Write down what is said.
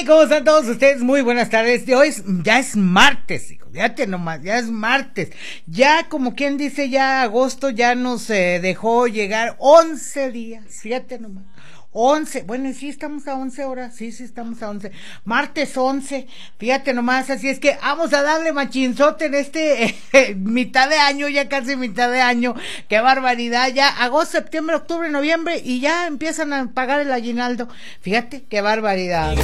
¿Cómo están todos ustedes? Muy buenas tardes. Ya es martes, hijo. Fíjate nomás, ya es martes. Ya, como quien dice, ya agosto ya nos dejó llegar 11 días. Fíjate nomás. 11, bueno, sí estamos a 11 horas, sí estamos a 11, martes 11, fíjate nomás, así es que vamos a darle machinzote en este mitad de año, ya casi mitad de año, qué barbaridad, ya agosto, septiembre, octubre, noviembre y ya empiezan a pagar el aguinaldo, fíjate qué barbaridad.